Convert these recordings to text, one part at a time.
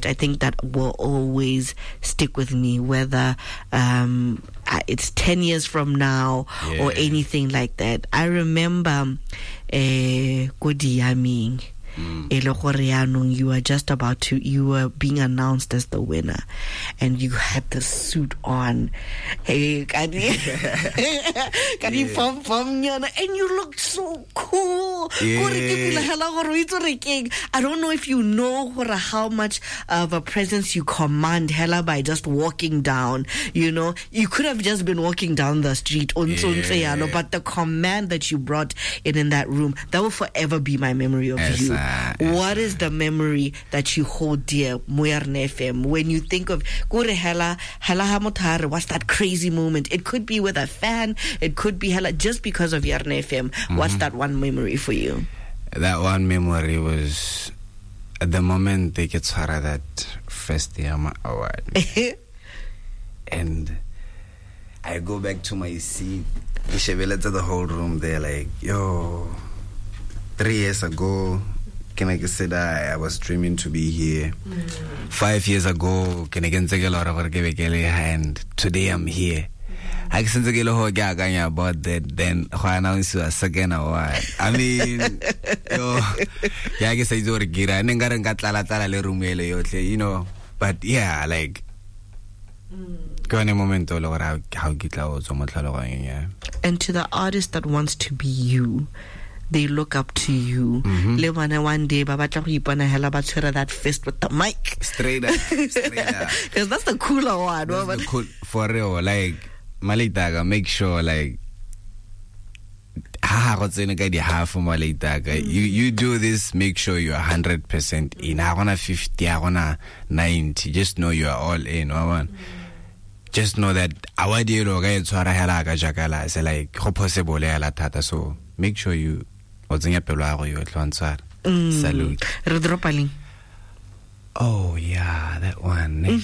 moment, I think that will always stick with me, whether it's 10 years from now or anything like that. I remember Kodi Yaming. You were just about to, you were being announced as the winner, and you had the suit on. Hey, and you looked so cool. I don't know if you know how much of a presence you command, hella, by just walking down. You know, you could have just been walking down the street, but the command that you brought in that room, that will forever be my memory of you. What is the memory that you hold dear, Moyarne FM, when you think of Kore Hela Hamotare? What's that crazy moment? It could be with a fan, it could be Hela just because of Yarne FM. What's that one memory for you? That one memory was at the moment they get Sara that first Yama award. And I go back to my seat, to the whole room there, like, yo, 3 years ago, can I say that I was dreaming to be here? 5 years ago, can I get a lot of and today I'm here. I can say about that, then I announce a second award. I mean, yo, I guess I do it again. You know, but yeah, like, and to the artist that wants to be you, they look up to you. One day, that fist with the mic. Straight up. Because that's the cooler one. That's cool, for real. Like, Malitaga, make sure, like, you do this, make sure you're 100% in. I want 50, I want 90. Just know you are all in. Just know that our deal is like, so make sure you salute. Oh yeah, that one.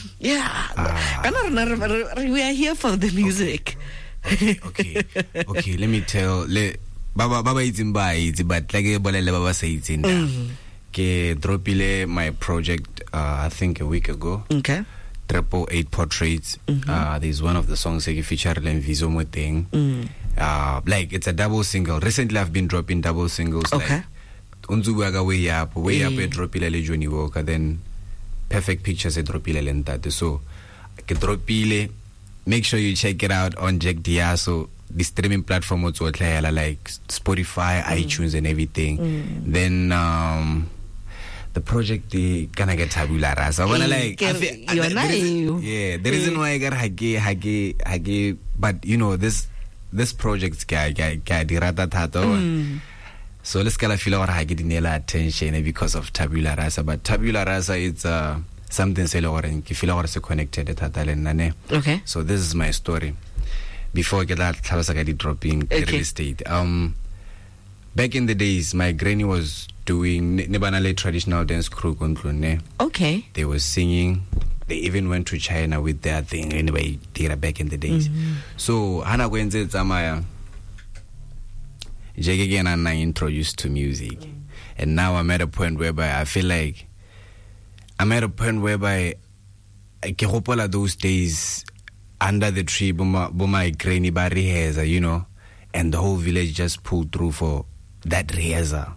We are here for the music. Okay. Let me tell. Baba it's but like Baba says in there. Dropile my project. I think a week ago. Okay. 888 Portraits. There's one of the songs that feature Vizomo thing. Like it's a double single. Recently I've been dropping double singles. Okay. Unzubaga way up dropile le Johnny Walker, then Perfect Pictures e dropile lentate. So dropile, make sure you check it out on Jack Diaso, the streaming platform like Spotify, iTunes and everything. Then the project gonna get Tabula Rasa. The reason why I got Hage, but you know this project so let's get a feel of Hage Dinela attention because of Tabula Rasa. But Tabula Rasa it's something connected. Okay. So this is my story. Before I get that dropping real estate. Back in the days, my granny was doing Nebanale traditional dance crew. Okay. They were singing. They even went to China with their thing. Anyway, back in the days. So Hana Gwenze Zamaya Jagegen and I introduced to music. And now I'm at a point whereby I feel like I can those days under the tree, my granny barriers, you know, and the whole village just pulled through for that reza.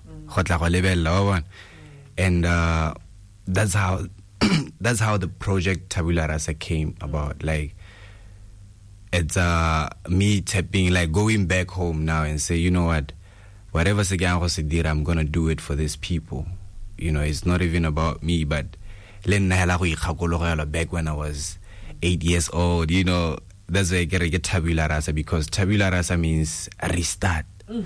And that's how the project Tabula Rasa came about. Like it's me tapping, like going back home now and say, you know what, whatever I'm gonna do it for these people. You know, it's not even about me, but back when I was 8 years old, you know, that's why I get Tabula Rasa, because Tabula Rasa means restart. So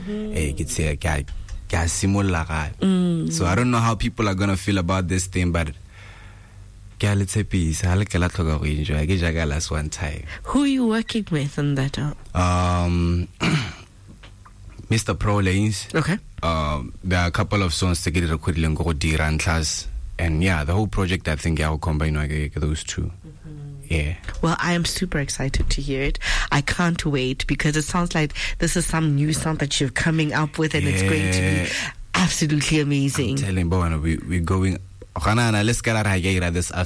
I don't know how people are gonna feel about this thing, but let's peace. I like a lot of enjoy. I get last one time. Who are you working with on that? Mr. Pro Lanes. Okay. There are a couple of songs to get recorded in Diran class, and yeah, the whole project I think I'll combine those two. Yeah. Well, I am super excited to hear it. I can't wait, because it sounds like this is some new sound that you're coming up with, and it's going to be absolutely amazing. I'm telling you, we're going. Let's get out of here this